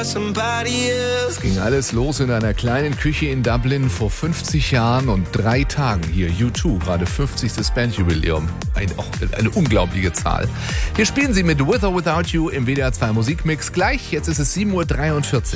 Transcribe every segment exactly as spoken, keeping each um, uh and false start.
Es ging alles los in einer kleinen Küche in Dublin vor fünfzig Jahren und drei Tagen hier. U zwei, gerade fünfzigstes Bandjubiläum. Ein, auch eine unglaubliche Zahl. Wir spielen sie mit With or Without You im W D R zwei Musikmix. Gleich, jetzt ist es sieben Uhr dreiundvierzig.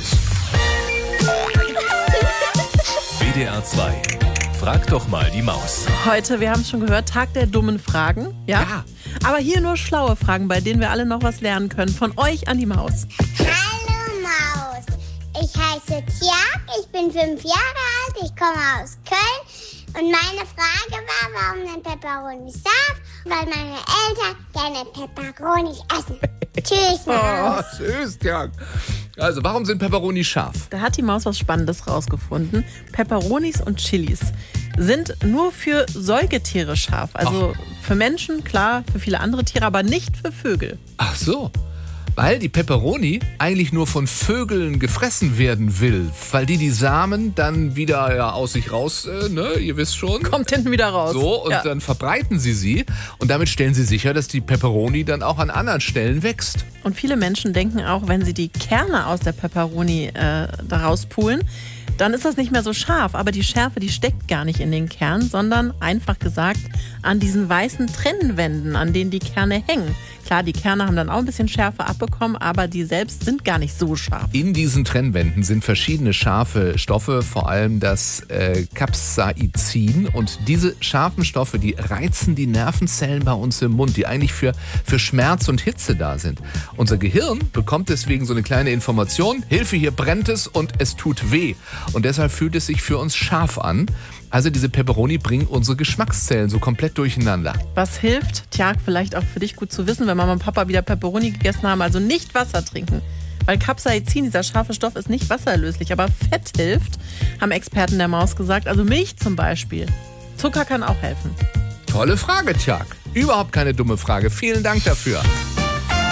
W D R zwei. Frag doch mal die Maus. Heute, wir haben es schon gehört, Tag der dummen Fragen. Ja? Ja. Aber hier nur schlaue Fragen, bei denen wir alle noch was lernen können. Von euch an die Maus. Hallo Maus, ich heiße Tjag, ich bin fünf Jahre alt, ich komme aus Köln und meine Frage war, warum nennt Pepperoni scharf? Weil meine Eltern gerne Pepperoni essen. Tschüss Maus. Oh, tschüss, Tjag. Also, warum sind Pepperoni scharf? Da hat die Maus was Spannendes rausgefunden. Pepperonis und Chilis sind nur für Säugetiere scharf. Also Ach. für Menschen, klar, für viele andere Tiere, aber nicht für Vögel. Ach so. Weil die Pepperoni eigentlich nur von Vögeln gefressen werden will. Weil die die Samen dann wieder ja, aus sich raus, äh, ne, ihr wisst schon. Kommt hinten wieder raus. So, und ja. dann verbreiten sie sie. Und damit stellen sie sicher, dass die Pepperoni dann auch an anderen Stellen wächst. Und viele Menschen denken auch, wenn sie die Kerne aus der Pepperoni äh, daraus pulen, dann ist das nicht mehr so scharf. Aber die Schärfe, die steckt gar nicht in den Kern, sondern einfach gesagt an diesen weißen Trennwänden, an denen die Kerne hängen. Klar, die Kerne haben dann auch ein bisschen Schärfe abbekommen, aber die selbst sind gar nicht so scharf. In diesen Trennwänden sind verschiedene scharfe Stoffe, vor allem das äh, Capsaicin. Und diese scharfen Stoffe, die reizen die Nervenzellen bei uns im Mund, die eigentlich für, für Schmerz und Hitze da sind. Unser Gehirn bekommt deswegen so eine kleine Information, Hilfe, hier brennt es und es tut weh. Und deshalb fühlt es sich für uns scharf an. Also diese Pepperoni bringen unsere Geschmackszellen so komplett durcheinander. Was hilft, Tja, vielleicht auch für dich gut zu wissen, wenn Mama und Papa wieder Pepperoni gegessen haben, also nicht Wasser trinken. Weil Capsaicin, dieser scharfe Stoff, ist nicht wasserlöslich, aber Fett hilft, haben Experten der Maus gesagt, also Milch zum Beispiel. Zucker kann auch helfen. Tolle Frage, Tjag. Überhaupt keine dumme Frage. Vielen Dank dafür.